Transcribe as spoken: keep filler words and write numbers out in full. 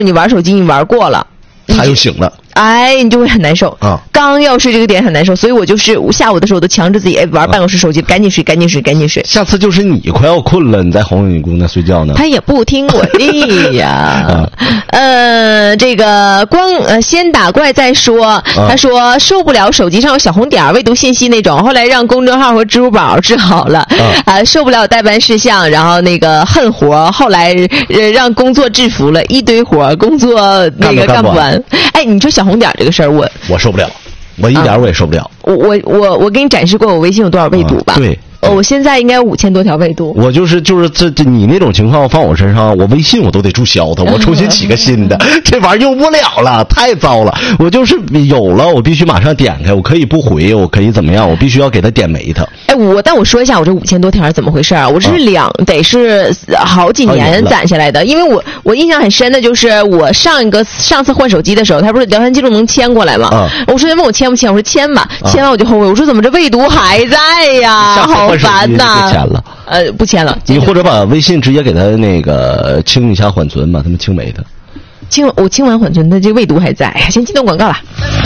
你玩手机你玩过了， 他又醒了， 哎，你就会很难受啊。 刚要睡这个点很难受，所以我就是下午的时候我都强制自己，哎，玩办公室手机，赶紧睡，赶紧睡，赶紧睡。 下次就是你快要困了，你再哄你姑娘睡觉呢。 他也不听我的呀。啊、呃，这个光呃先打怪再说。啊、他说受不了手机上有小红点未读信息那种，后来让公众号和支付宝治好了。啊、呃，受不了代办事项，然后那个恨活，后来呃让工作制服了，一堆活，工作那个干不完。哎，你说小红点这个事儿，我我受不了，我一点我也受不了。 啊、我我我给你展示过我微信有多少未读吧？ 啊、对。 哦，我现在应该五千多条未读。 我就是就是这这你那种情况放我身上，我微信我都得注销它，我重新起个新的，这玩意儿用不了了，太糟了。我就是有了，我必须马上点开，我可以不回，我可以怎么样？我必须要给它点没它。 哎，我但我说一下，我这五千多条是怎么回事啊？我这是两、啊、得是好几年攒下来的，因为我我印象很深的就是我上一个上次换手机的时候，他不是聊天记录能签过来吗？啊、我说问我签不签，我说签吧，啊、签完我就后悔，我说怎么这未读还在呀？好烦呐！ 签了， 呃，不签了。 你或者把微信直接给他那个清一下缓存，把他们清没它。 清我清完缓存，它这未读还在。先进段广告了。